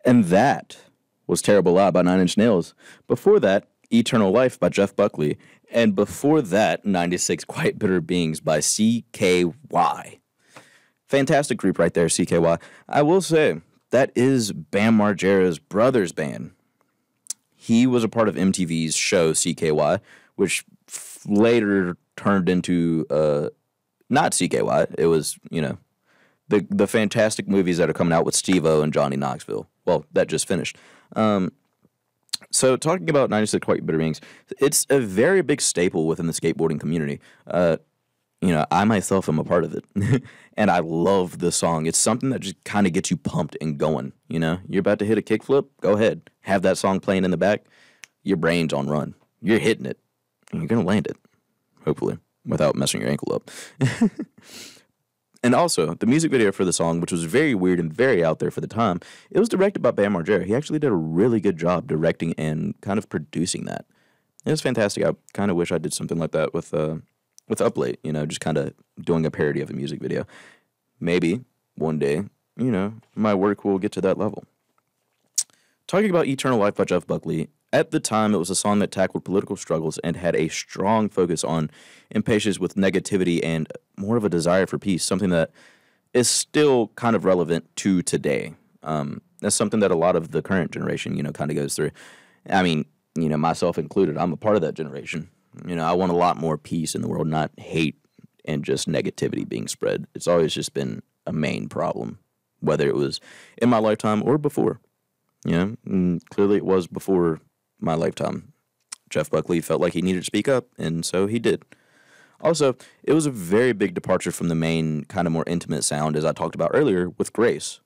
And that was Terrible Lie by Nine Inch Nails. Before that, Eternal Life by Jeff Buckley. And before that, 96 Quiet Bitter Beings by CKY. Fantastic group right there, CKY. I will say, that is Bam Margera's brother's band. He was a part of MTV's show CKY, which later turned into not CKY. It was, the fantastic movies that are coming out with Steve-O and Johnny Knoxville. Well, that just finished. So talking about 96 Quiet Bitter Beings, it's a very big staple within the skateboarding community. I myself am a part of it, and I love the song. It's something that just kind of gets you pumped and going. You're about to hit a kickflip, go ahead. Have that song playing in the back. Your brain's on run. You're hitting it, and you're going to land it, hopefully, without messing your ankle up. And also, the music video for the song, which was very weird and very out there for the time, it was directed by Bam Margera. He actually did a really good job directing and kind of producing that. It was fantastic. I kind of wish I did something like that with Up Late, just kind of doing a parody of a music video. Maybe one day, my work will get to that level. Talking about Eternal Life by Jeff Buckley, at the time it was a song that tackled political struggles and had a strong focus on impatience with negativity and more of a desire for peace, something that is still kind of relevant to today. That's something that a lot of the current generation, kind of goes through. I mean, myself included, I'm a part of that generation. I want a lot more peace in the world, not hate and just negativity being spread. It's always just been a main problem, whether it was in my lifetime or before. And clearly it was before my lifetime. Jeff Buckley felt like he needed to speak up, and so he did. Also, it was a very big departure from the main kind of more intimate sound, as I talked about earlier, with Grace.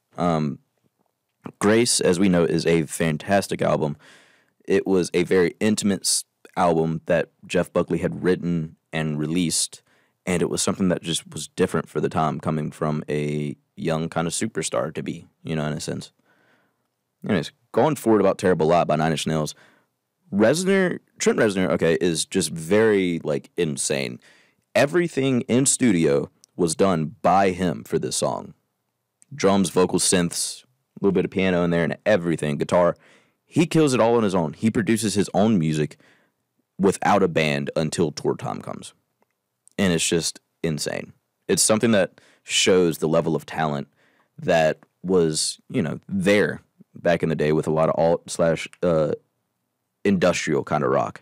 Grace, as we know, is a fantastic album. It was a very intimate album that Jeff Buckley had written and released, and it was something that just was different for the time, coming from a young kind of superstar to be, in a sense. Anyways, going forward about Terrible Lie by Nine Inch Nails, Trent Reznor, is just very, insane. Everything in studio was done by him for this song. Drums, vocals, synths, a little bit of piano in there and everything, guitar. He kills it all on his own. He produces his own music without a band until tour time comes. And it's just insane. It's something that shows the level of talent that was, there back in the day with a lot of alt/ industrial kind of rock,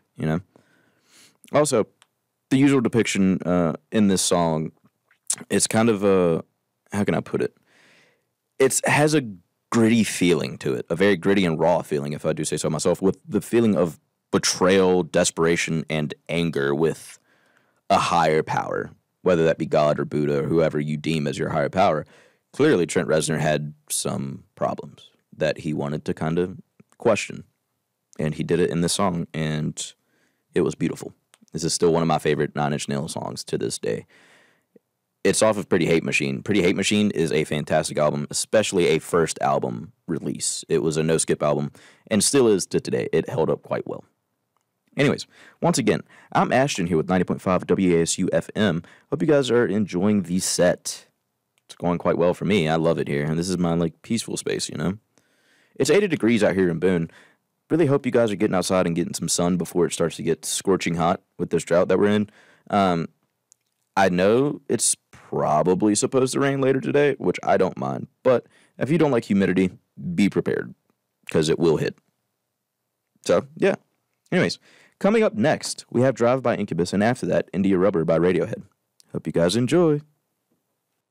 Also, the usual depiction in this song, it's kind of how can I put it? It has a gritty feeling to it, a very gritty and raw feeling, if I do say so myself, with the feeling of betrayal, desperation, and anger with a higher power, whether that be God or Buddha or whoever you deem as your higher power. Clearly, Trent Reznor had some problems that he wanted to kind of question. And he did it in this song, and it was beautiful. This is still one of my favorite Nine Inch Nails songs to this day. It's off of Pretty Hate Machine. Pretty Hate Machine is a fantastic album, especially a first album release. It was a no-skip album, and still is to today. It held up quite well. Anyways, once again, I'm Ashton here with 90.5 WASU FM. Hope you guys are enjoying the set. It's going quite well for me. I love it here, and this is my, peaceful space, It's 80 degrees out here in Boone. Really hope you guys are getting outside and getting some sun before it starts to get scorching hot with this drought that we're in. I know it's probably supposed to rain later today, which I don't mind. But if you don't like humidity, be prepared, because it will hit. So, yeah. Anyways, coming up next, we have Drive by Incubus, and after that, India Rubber by Radiohead. Hope you guys enjoy.